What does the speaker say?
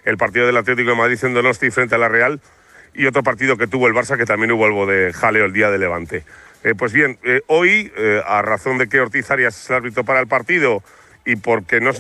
el partido del Atlético de Madrid en Donosti frente a la Real, y otro partido que tuvo el Barça, que también hubo algo de jaleo el día de Levante. Pues bien, hoy, a razón de que Ortiz Arias es el árbitro para el partido y porque no